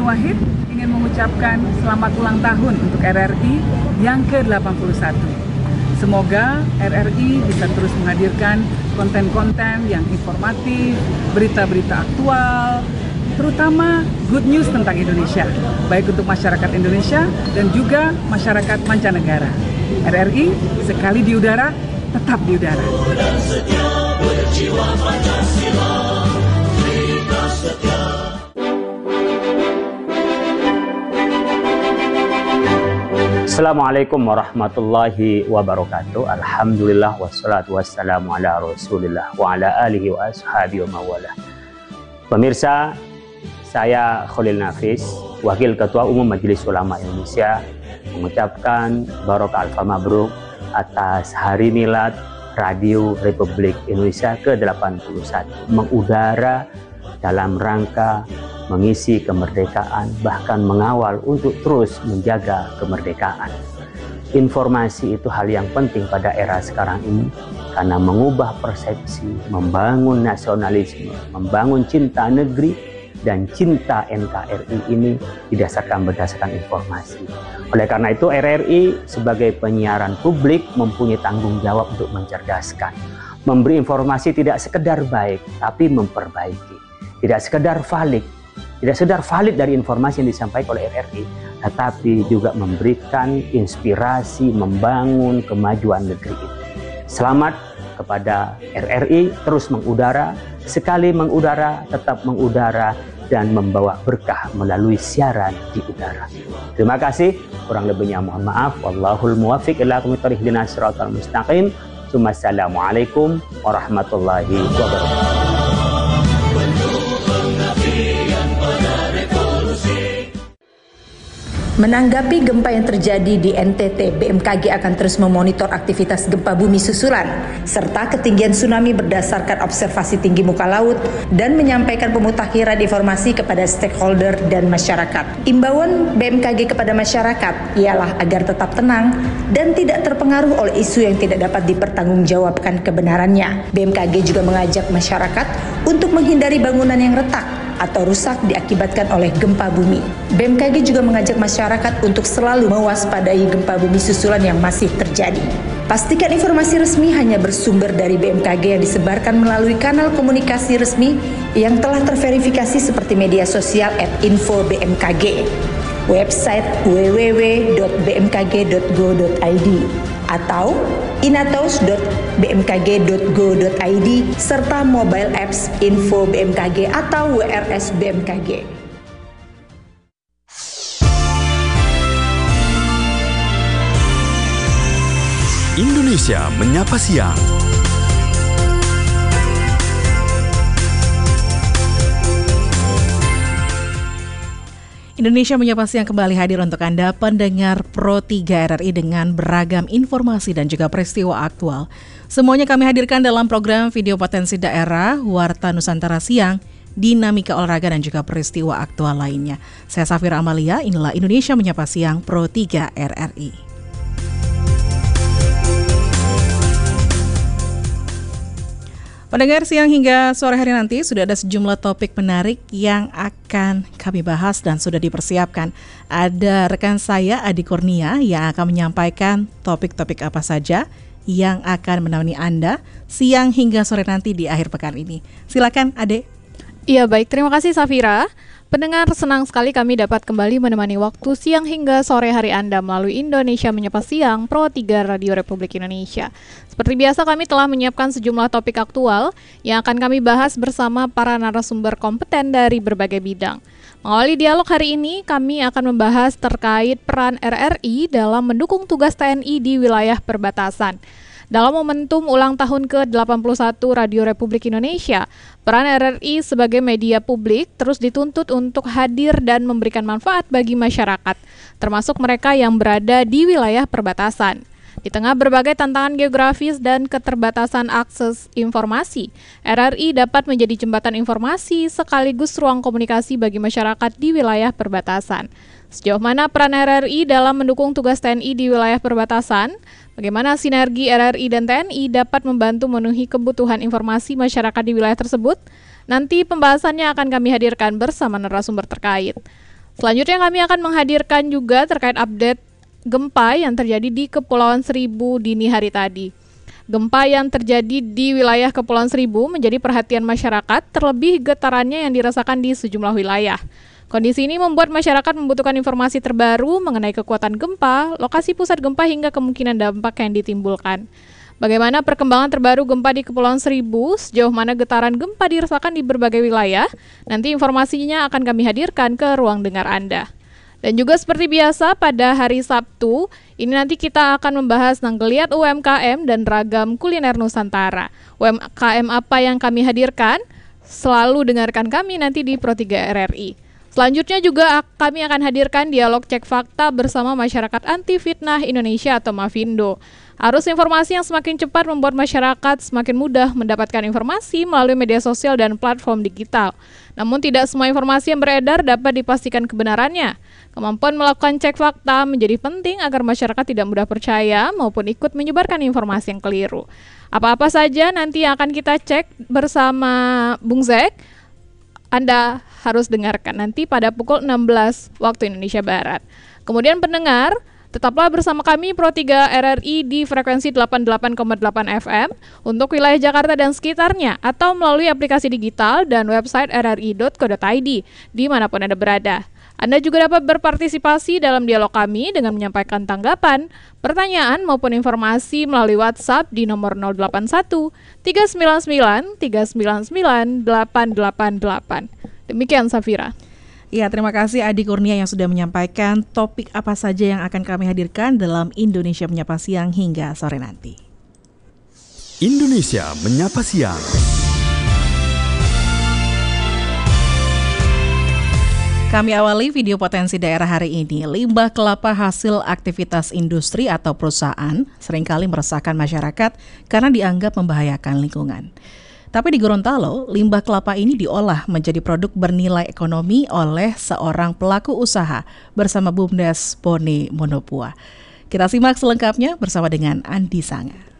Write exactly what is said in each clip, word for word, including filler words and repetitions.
Wahid ingin mengucapkan selamat ulang tahun untuk R R I yang ke delapan puluh satu. Semoga R R I bisa terus menghadirkan konten-konten yang informatif, berita-berita aktual, terutama good news tentang Indonesia, baik untuk masyarakat Indonesia dan juga masyarakat mancanegara. R R I sekali di udara, tetap di udara. Dan setia berjiwa Pancasila, kita setia. Assalamualaikum warahmatullahi wabarakatuh. Alhamdulillah wassalatu wassalamu ala rasulillah wa ala alihi wa ashabihi wa mawala. Pemirsa, saya Khalil Nafis, Wakil Ketua Umum Majelis Ulama Indonesia, mengucapkan barokah alfa mabruk atas Hari Milad Radio Republik Indonesia ke delapan puluh satu, mengudara dalam rangka mengisi kemerdekaan, bahkan mengawal untuk terus menjaga kemerdekaan. Informasi itu hal yang penting pada era sekarang ini, karena mengubah persepsi, membangun nasionalisme, membangun cinta negeri, dan cinta N K R I ini didasarkan berdasarkan informasi. Oleh karena itu R R I sebagai penyiaran publik mempunyai tanggung jawab untuk mencerdaskan, memberi informasi tidak sekedar baik, tapi memperbaiki. Tidak sekedar valid, tidak sekedar valid dari informasi yang disampaikan oleh R R I, tetapi juga memberikan inspirasi membangun kemajuan negeri ini. Selamat kepada R R I, terus mengudara, sekali mengudara, tetap mengudara, dan membawa berkah melalui siaran di udara. Terima kasih, kurang lebihnya mohon maaf. Wallahul muwaffiq ila aqwamit thoriq, ihdinas siratal mustaqim. Wassalamualaikum warahmatullahi wabarakatuh. Menanggapi gempa yang terjadi di N T T, B M K G akan terus memonitor aktivitas gempa bumi susulan serta ketinggian tsunami berdasarkan observasi tinggi muka laut dan menyampaikan pemutakhiran informasi kepada stakeholder dan masyarakat. Imbauan B M K G kepada masyarakat ialah agar tetap tenang dan tidak terpengaruh oleh isu yang tidak dapat dipertanggungjawabkan kebenarannya. B M K G juga mengajak masyarakat untuk menghindari bangunan yang retak atau rusak diakibatkan oleh gempa bumi. B M K G juga mengajak masyarakat untuk selalu mewaspadai gempa bumi susulan yang masih terjadi. Pastikan informasi resmi hanya bersumber dari B M K G yang disebarkan melalui kanal komunikasi resmi yang telah terverifikasi seperti media sosial at info B M K G, website w w w dot b m k g dot go dot i d atau inatos dot b m k g dot go dot i d serta mobile apps Info B M K G atau W R S B M K G. Indonesia Menyapa Siang. Indonesia Menyapa Siang kembali hadir untuk Anda pendengar Pro tiga R R I dengan beragam informasi dan juga peristiwa aktual. Semuanya kami hadirkan dalam program Video Potensi Daerah, Warta Nusantara Siang, Dinamika Olahraga dan juga peristiwa aktual lainnya. Saya Safira Amalia, inilah Indonesia Menyapa Siang Pro tiga R R I. Pendengar, siang hingga sore hari nanti sudah ada sejumlah topik menarik yang akan kami bahas dan sudah dipersiapkan. Ada rekan saya Adi Kurnia yang akan menyampaikan topik-topik apa saja yang akan menemani Anda siang hingga sore nanti di akhir pekan ini. Silakan Ade. Iya baik, terima kasih Safira. Pendengar, senang sekali kami dapat kembali menemani waktu siang hingga sore hari Anda melalui Indonesia Menyapa Siang Pro tiga Radio Republik Indonesia. Seperti biasa kami telah menyiapkan sejumlah topik aktual yang akan kami bahas bersama para narasumber kompeten dari berbagai bidang. Mengawali dialog hari ini, kami akan membahas terkait peran R R I dalam mendukung tugas T N I di wilayah perbatasan. Dalam momentum ulang tahun ke delapan puluh satu Radio Republik Indonesia, peran R R I sebagai media publik terus dituntut untuk hadir dan memberikan manfaat bagi masyarakat, termasuk mereka yang berada di wilayah perbatasan. Di tengah berbagai tantangan geografis dan keterbatasan akses informasi, R R I dapat menjadi jembatan informasi sekaligus ruang komunikasi bagi masyarakat di wilayah perbatasan. Sejauh mana peran R R I dalam mendukung tugas T N I di wilayah perbatasan? Bagaimana sinergi R R I dan T N I dapat membantu memenuhi kebutuhan informasi masyarakat di wilayah tersebut? Nanti pembahasannya akan kami hadirkan bersama narasumber terkait. Selanjutnya kami akan menghadirkan juga terkait update gempa yang terjadi di Kepulauan Seribu dini hari tadi. Gempa yang terjadi di wilayah Kepulauan Seribu menjadi perhatian masyarakat, terlebih getarannya yang dirasakan di sejumlah wilayah. Kondisi ini membuat masyarakat membutuhkan informasi terbaru mengenai kekuatan gempa, lokasi pusat gempa hingga kemungkinan dampak yang ditimbulkan. Bagaimana perkembangan terbaru gempa di Kepulauan Seribu, sejauh mana getaran gempa dirasakan di berbagai wilayah, nanti informasinya akan kami hadirkan ke ruang dengar Anda. Dan juga seperti biasa pada hari Sabtu, ini nanti kita akan membahas tentang geliat U M K M dan ragam kuliner Nusantara. U M K M apa yang kami hadirkan? Selalu dengarkan kami nanti di Pro tiga R R I. Selanjutnya juga kami akan hadirkan dialog cek fakta bersama Masyarakat Anti Fitnah Indonesia atau Mafindo. Arus informasi yang semakin cepat membuat masyarakat semakin mudah mendapatkan informasi melalui media sosial dan platform digital. Namun tidak semua informasi yang beredar dapat dipastikan kebenarannya. Kemampuan melakukan cek fakta menjadi penting agar masyarakat tidak mudah percaya maupun ikut menyebarkan informasi yang keliru. Apa-apa saja nanti yang akan kita cek bersama Bung Zek, Anda harus dengarkan nanti pada pukul enam belas waktu Indonesia Barat. Kemudian pendengar, tetaplah bersama kami Pro tiga R R I di frekuensi delapan puluh delapan koma delapan F M untuk wilayah Jakarta dan sekitarnya atau melalui aplikasi digital dan website r r i dot co dot i d dimanapun Anda berada. Anda juga dapat berpartisipasi dalam dialog kami dengan menyampaikan tanggapan, pertanyaan maupun informasi melalui WhatsApp di nomor nol delapan satu tiga sembilan sembilan tiga sembilan sembilan delapan delapan delapan. Demikian Safira. Ya, terima kasih Adi Kurnia yang sudah menyampaikan topik apa saja yang akan kami hadirkan dalam Indonesia Menyapa Siang hingga sore nanti. Indonesia Menyapa Siang. Kami awali video potensi daerah hari ini. Limbah kelapa hasil aktivitas industri atau perusahaan seringkali meresahkan masyarakat karena dianggap membahayakan lingkungan. Tapi di Gorontalo, limbah kelapa ini diolah menjadi produk bernilai ekonomi oleh seorang pelaku usaha bersama BUMDes Pone Monopua. Kita simak selengkapnya bersama dengan Andi Sanga.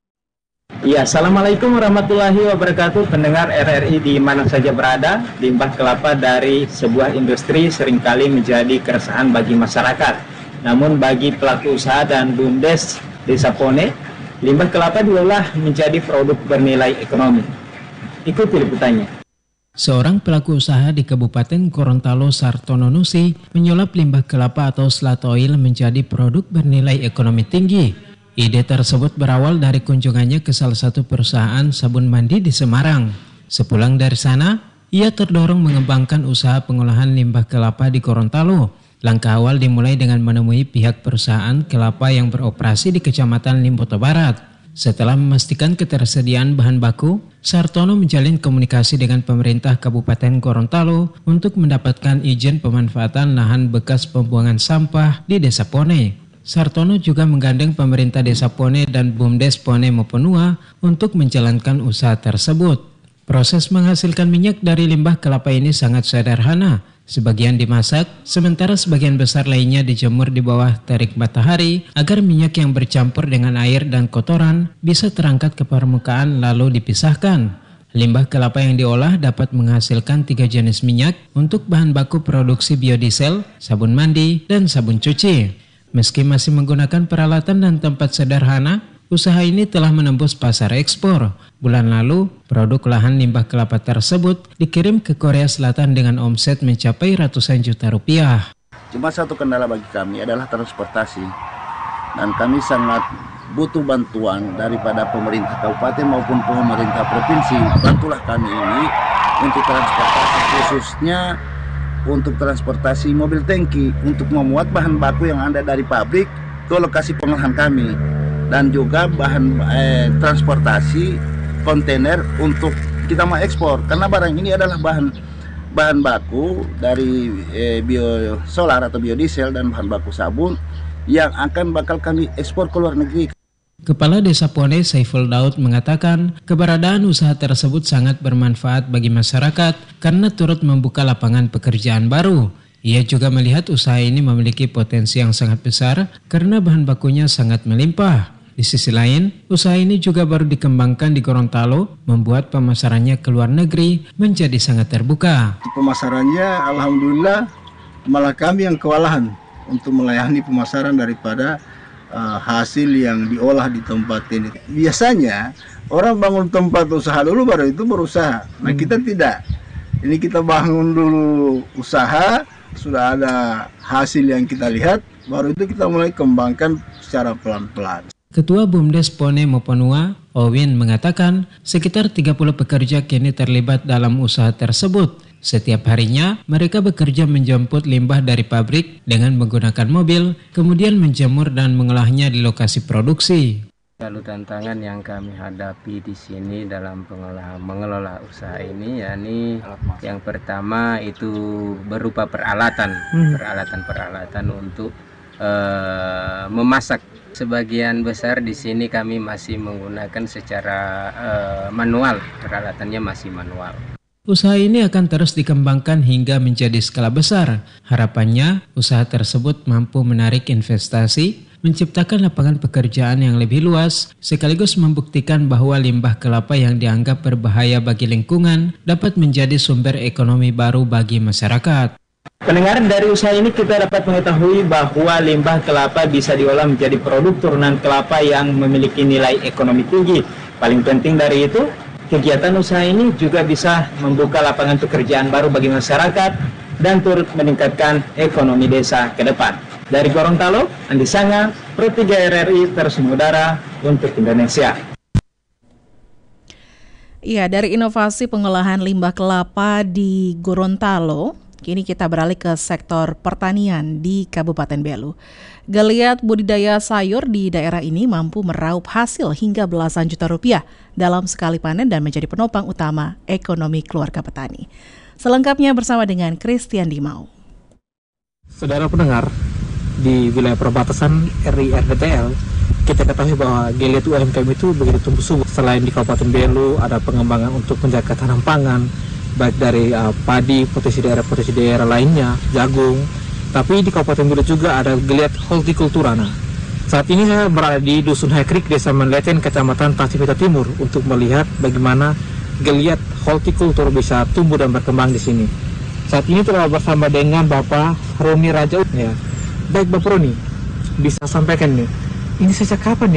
Ya, Assalamualaikum warahmatullahi wabarakatuh. Pendengar R R I di mana saja berada, limbah kelapa dari sebuah industri seringkali menjadi keresahan bagi masyarakat. Namun bagi pelaku usaha dan BUMDes Desa Pone, limbah kelapa diolah menjadi produk bernilai ekonomi. Ikuti liputannya. Seorang pelaku usaha di Kabupaten Gorontalo Sartono Nusi menyulap limbah kelapa atau slat oil menjadi produk bernilai ekonomi tinggi. Ide tersebut berawal dari kunjungannya ke salah satu perusahaan sabun mandi di Semarang. Sepulang dari sana, ia terdorong mengembangkan usaha pengolahan limbah kelapa di Gorontalo. Langkah awal dimulai dengan menemui pihak perusahaan kelapa yang beroperasi di Kecamatan Limpoto Barat. Setelah memastikan ketersediaan bahan baku, Sartono menjalin komunikasi dengan pemerintah Kabupaten Gorontalo untuk mendapatkan izin pemanfaatan lahan bekas pembuangan sampah di Desa Pone. Sartono juga menggandeng pemerintah Desa Pone dan BUMDes Pone Monopua untuk menjalankan usaha tersebut. Proses menghasilkan minyak dari limbah kelapa ini sangat sederhana. Sebagian dimasak, sementara sebagian besar lainnya dijemur di bawah terik matahari agar minyak yang bercampur dengan air dan kotoran bisa terangkat ke permukaan lalu dipisahkan. Limbah kelapa yang diolah dapat menghasilkan tiga jenis minyak untuk bahan baku produksi biodiesel, sabun mandi, dan sabun cuci. Meski masih menggunakan peralatan dan tempat sederhana, usaha ini telah menembus pasar ekspor. Bulan lalu, produk olahan limbah kelapa tersebut dikirim ke Korea Selatan dengan omset mencapai ratusan juta rupiah. Cuma satu kendala bagi kami adalah transportasi. Dan kami sangat butuh bantuan daripada pemerintah kabupaten maupun pemerintah provinsi. Bantulah kami ini untuk transportasi, khususnya untuk transportasi mobil tangki untuk memuat bahan baku yang ada dari pabrik ke lokasi pengolahan kami, dan juga bahan eh, transportasi kontainer untuk kita mau ekspor, karena barang ini adalah bahan bahan baku dari eh, biosolar atau biodiesel dan bahan baku sabun yang akan bakal kami ekspor ke luar negeri. Kepala Desa Pone Saiful Daud mengatakan keberadaan usaha tersebut sangat bermanfaat bagi masyarakat karena turut membuka lapangan pekerjaan baru. Ia juga melihat usaha ini memiliki potensi yang sangat besar karena bahan bakunya sangat melimpah. Di sisi lain, usaha ini juga baru dikembangkan di Gorontalo, membuat pemasarannya ke luar negeri menjadi sangat terbuka. Pemasarannya alhamdulillah malah kami yang kewalahan untuk melayani pemasaran daripada uh, hasil yang diolah di tempat ini. Biasanya orang bangun tempat usaha dulu baru itu berusaha. Nah, kita tidak. Ini kita bangun dulu usaha, sudah ada hasil yang kita lihat, baru itu kita mulai kembangkan secara pelan-pelan. Ketua BUMDes Pone Moponua, Owin, mengatakan sekitar tiga puluh pekerja kini terlibat dalam usaha tersebut. Setiap harinya, mereka bekerja menjemput limbah dari pabrik dengan menggunakan mobil, kemudian menjemur dan mengolahnya di lokasi produksi. Lalu tantangan yang kami hadapi di sini dalam pengelola, mengelola usaha ini, yakni yang pertama itu berupa peralatan, hmm. peralatan-peralatan untuk uh, memasak. Sebagian besar di sini kami masih menggunakan secara uh, manual, peralatannya masih manual. Usaha ini akan terus dikembangkan hingga menjadi skala besar. Harapannya, usaha tersebut mampu menarik investasi, menciptakan lapangan pekerjaan yang lebih luas, sekaligus membuktikan bahwa limbah kelapa yang dianggap berbahaya bagi lingkungan dapat menjadi sumber ekonomi baru bagi masyarakat. Pendengar, dari usaha ini kita dapat mengetahui bahwa limbah kelapa bisa diolah menjadi produk turunan kelapa yang memiliki nilai ekonomi tinggi. Paling penting dari itu, kegiatan usaha ini juga bisa membuka lapangan pekerjaan baru bagi masyarakat dan turut meningkatkan ekonomi desa ke depan. Dari Gorontalo, Andi Sanga, Pro tiga R R I terus mengudara untuk Indonesia. Iya, dari inovasi pengolahan limbah kelapa di Gorontalo, kini kita beralih ke sektor pertanian di Kabupaten Belu. Geliat budidaya sayur di daerah ini mampu meraup hasil hingga belasan juta rupiah dalam sekali panen dan menjadi penopang utama ekonomi keluarga petani. Selengkapnya bersama dengan Christian Dimau. Saudara pendengar, di wilayah perbatasan R I R D T L, kita ketahui bahwa geliat U M K M itu begitu tumbuh subur. Selain di Kabupaten Belu, ada pengembangan untuk menjaga tanam pangan, baik dari uh, padi, potensi daerah-potensi daerah lainnya, jagung. Tapi di Kabupaten Belu juga ada geliat hortikultura. Nah, saat ini saya berada di Dusun Hekrik, Desa Menleten, Kecamatan Pasifita Timur, untuk melihat bagaimana geliat hortikultur bisa tumbuh dan berkembang di sini. Saat ini telah bersama dengan Bapak Roni Rajaut. Ya. Baik Bapak Roni, bisa sampaikan nih, ini sejak kapan nih